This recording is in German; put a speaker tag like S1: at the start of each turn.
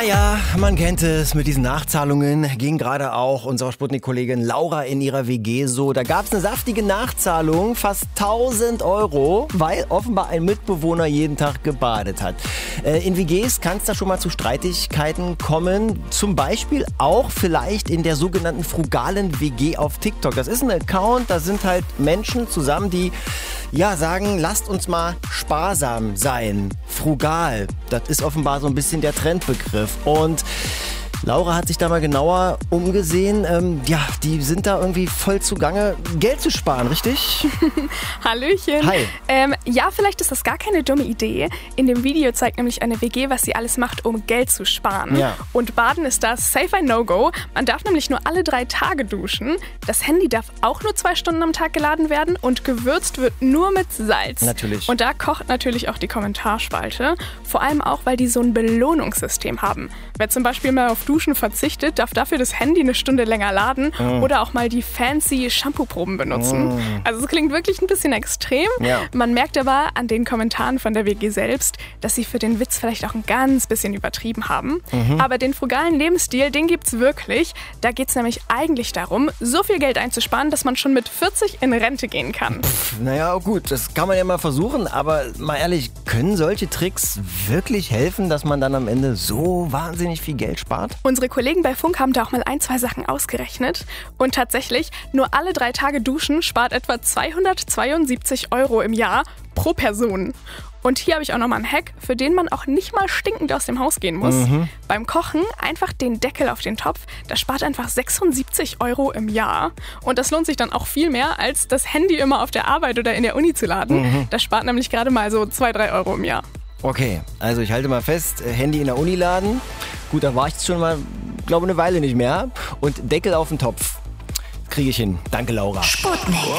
S1: Ah ja, man kennt es, mit diesen Nachzahlungen ging gerade auch unserer Sputnik-Kollegin Laura in ihrer WG so. Da gab es eine saftige Nachzahlung, fast 1.000 €, weil offenbar ein Mitbewohner jeden Tag gebadet hat. In WGs kann es da schon mal zu Streitigkeiten kommen, zum Beispiel auch vielleicht in der sogenannten frugalen WG auf TikTok. Das ist ein Account, da sind halt Menschen zusammen, die sagen, lasst uns mal sparsam sein, frugal. Das ist offenbar so ein bisschen der Trendbegriff. Und Laura hat sich da mal genauer umgesehen. Die sind da irgendwie voll zugange, Geld zu sparen, richtig?
S2: Hallöchen.
S1: Hi.
S2: Vielleicht ist das gar keine dumme Idee. In dem Video zeigt nämlich eine WG, was sie alles macht, um Geld zu sparen.
S1: Ja.
S2: Und Baden ist da safe ein No-Go. Man darf nämlich nur alle 3 Tage duschen. Das Handy darf auch nur 2 Stunden am Tag geladen werden und gewürzt wird nur mit Salz.
S1: Natürlich.
S2: Und da kocht natürlich auch die Kommentarspalte. Vor allem auch, weil die so ein Belohnungssystem haben. Wer zum Beispiel mal auf Duschen verzichtet, darf dafür das Handy eine Stunde länger laden oder auch mal die fancy Shampoo-Proben benutzen. Also es klingt wirklich ein bisschen extrem.
S1: Ja.
S2: Man merkt aber an den Kommentaren von der WG selbst, dass sie für den Witz vielleicht auch ein ganz bisschen übertrieben haben. Aber den frugalen Lebensstil, den gibt's wirklich. Da geht's nämlich eigentlich darum, so viel Geld einzusparen, dass man schon mit 40 in Rente gehen kann.
S1: Naja, gut, das kann man ja mal versuchen, aber mal ehrlich, können solche Tricks wirklich helfen, dass man dann am Ende so wahnsinnig viel Geld spart?
S2: Unsere Kollegen bei Funk haben da auch mal 2 Sachen ausgerechnet. Und tatsächlich, nur alle 3 Tage duschen spart etwa 272 € im Jahr pro Person. Und hier habe ich auch nochmal einen Hack, für den man auch nicht mal stinkend aus dem Haus gehen muss. Beim Kochen einfach den Deckel auf den Topf. Das spart einfach 76 € im Jahr. Und das lohnt sich dann auch viel mehr, als das Handy immer auf der Arbeit oder in der Uni zu laden. Das spart nämlich gerade mal so 2-3 € im Jahr.
S1: Okay, also ich halte mal fest, Handy in der Uni laden. Gut, da war ich jetzt schon mal, glaube eine Weile nicht mehr. Und Deckel auf den Topf. Kriege ich hin. Danke, Laura.
S3: Sputnik.